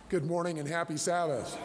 Good morning and happy Sabbath.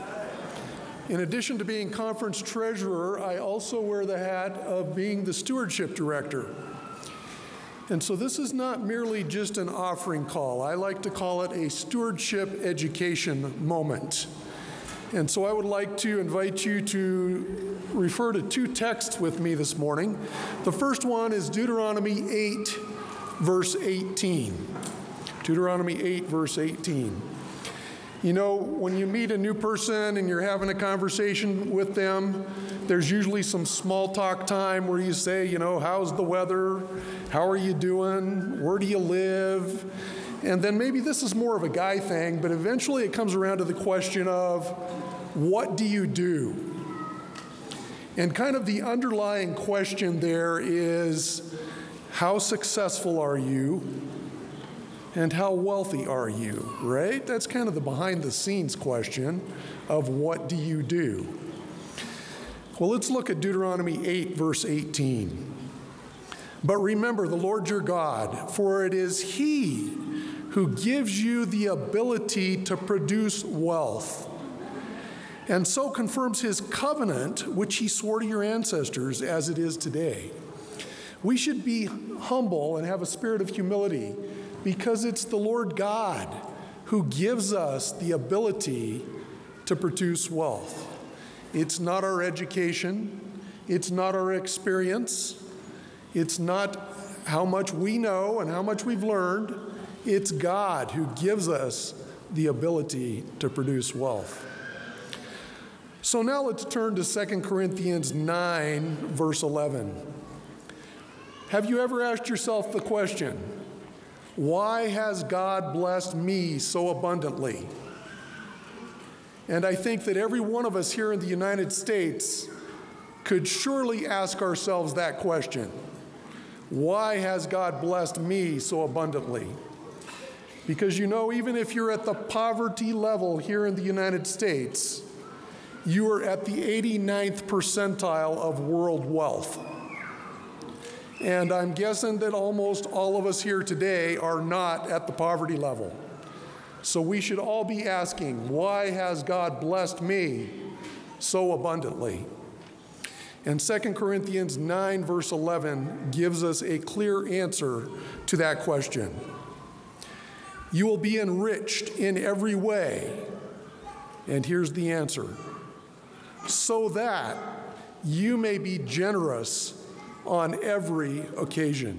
In addition to being conference treasurer, I also wear the hat of being the stewardship director. And so this is not merely just an offering call. I like to call it a stewardship education moment. And so I would like to invite you to refer to two texts with me this morning. The first one is Deuteronomy 8, verse 18. Deuteronomy 8, verse 18. You know, when you meet a new person and you're having a conversation with them, there's usually some small talk time where you say, how's the weather? How are you doing? Where do you live? And then maybe this is more of a guy thing, but eventually it comes around to the question of, what do you do? And kind of the underlying question there is, how successful are you? And how wealthy are you, right? That's kind of the behind-the-scenes question of what do you do? Well, let's look at Deuteronomy 8, verse 18. But remember the Lord your God, for it is He who gives you the ability to produce wealth, and so confirms His covenant, which He swore to your ancestors as it is today. We should be humble and have a spirit of humility, because it's the Lord God who gives us the ability to produce wealth. It's not our education. It's not our experience. It's not how much we know and how much we've learned. It's God who gives us the ability to produce wealth. So now let's turn to 2 Corinthians 9, verse 11. Have you ever asked yourself the question, why has God blessed me so abundantly? And I think that every one of us here in the United States could surely ask ourselves that question. Why has God blessed me so abundantly? Because even if you're at the poverty level here in the United States, you are at the 89th percentile of world wealth. And I'm guessing that almost all of us here today are not at the poverty level. So we should all be asking, why has God blessed me so abundantly? And 2 Corinthians 9, verse 11 gives us a clear answer to that question. You will be enriched in every way. And here's the answer. So that you may be generous on every occasion.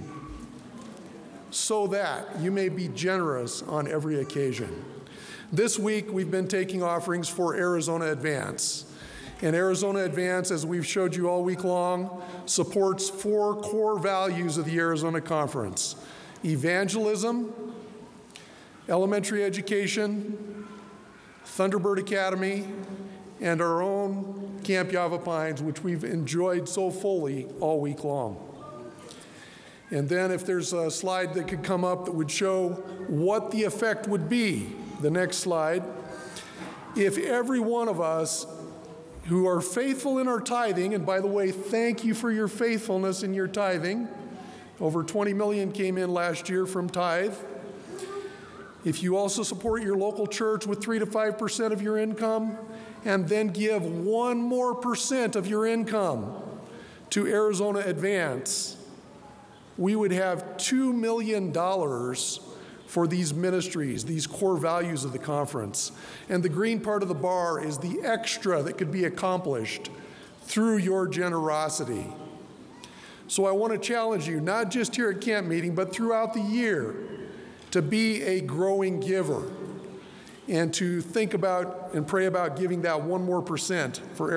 So that you may be generous on every occasion. This week, we've been taking offerings for Arizona Advance. And Arizona Advance, as we've showed you all week long, supports 4 core values of the Arizona Conference: evangelism, elementary education, Thunderbird Academy, and our own Camp Yavapains, which we've enjoyed so fully all week long. And then if there's a slide that could come up that would show what the effect would be, the next slide, if every one of us who are faithful in our tithing, and by the way, thank you for your faithfulness in your tithing. Over 20 million came in last year from tithe. If you also support your local church with 3 to 5% of your income, and then give 1% more of your income to Arizona Advance, we would have $2 million for these ministries, these core values of the conference. And the green part of the bar is the extra that could be accomplished through your generosity. So I want to challenge you, not just here at camp meeting, but throughout the year, to be a growing giver and to think about and pray about giving that 1% more for